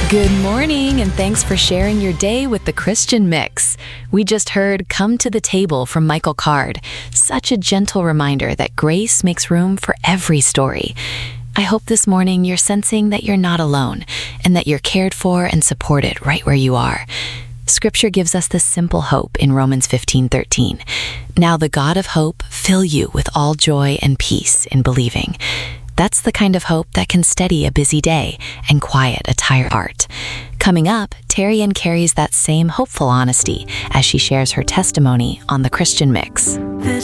Good morning, and thanks for sharing your day with the Christian Mix. We just heard Come to the Table from Michael Card. Such a gentle reminder that grace makes room for every story. I hope this morning you're sensing that you're not alone and that you're cared for and supported right where you are. Scripture gives us this simple hope in Romans 15:13. Now the God of hope fill you with all joy and peace in believing. That's the kind of hope that can steady a busy day and quiet a tired heart. Coming up, Terry Ann carries that same hopeful honesty as she shares her testimony on the Christian Mix. The